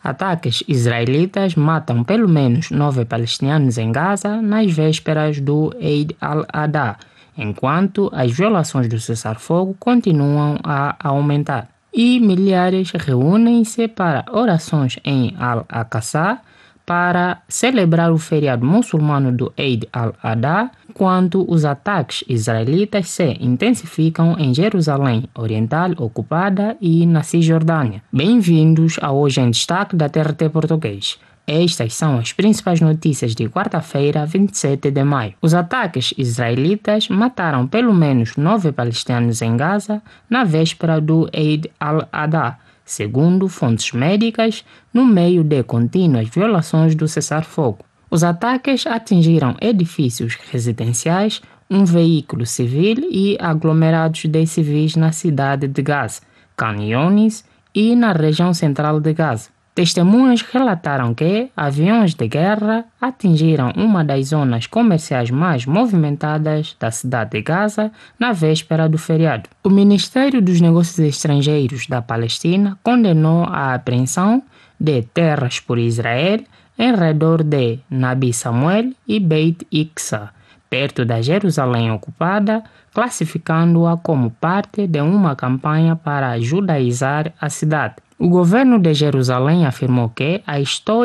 Ataques israelitas matam pelo menos 9 palestinianos em Gaza nas vésperas do Eid al-Adha, enquanto as violações do cessar-fogo continuam a aumentar. E milhares reúnem-se para orações em Al-Aqsa para celebrar o feriado muçulmano do Eid al-Adha, enquanto os ataques israelitas se intensificam em Jerusalém Oriental ocupada e na Cisjordânia. Bem-vindos ao Hoje em Destaque da TRT Português. Estas são as principais notícias de quarta-feira, 27 de maio. Os ataques israelitas mataram pelo menos 9 palestinianos em Gaza na véspera do Eid al-Adha, segundo fontes médicas, no meio de contínuas violações do cessar-fogo. Os ataques atingiram edifícios residenciais, um veículo civil e aglomerados de civis na cidade de Gaza, Khan Younis e na região central de Gaza. Testemunhas relataram que aviões de guerra atingiram uma das zonas comerciais mais movimentadas da cidade de Gaza na véspera do feriado. O Ministério dos Negócios Estrangeiros da Palestina condenou a apreensão de terras por Israel em redor de Nabi Samuel e Beit Iqsa, perto da Jerusalém ocupada, classificando-a como parte de uma campanha para judaizar a cidade. O governo de Jerusalém afirmou que a história